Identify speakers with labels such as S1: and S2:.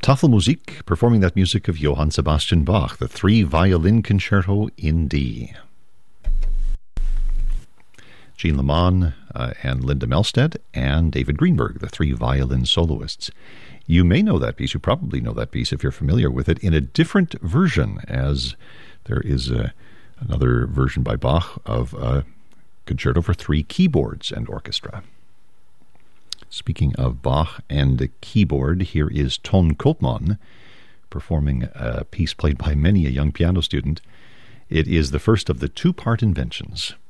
S1: Tafelmusik, performing that music of Johann Sebastian Bach, the three-violin concerto in D. Jean Leman and Linda Melstead and David Greenberg, the three-violin soloists. You may know that piece, you probably know that piece if you're familiar with it, in a different version, as there is another version by Bach of a concerto for three keyboards and orchestra. Speaking of Bach and the keyboard, here is Ton Koopman performing a piece played by many a young piano student. It is the first of the two-part inventions.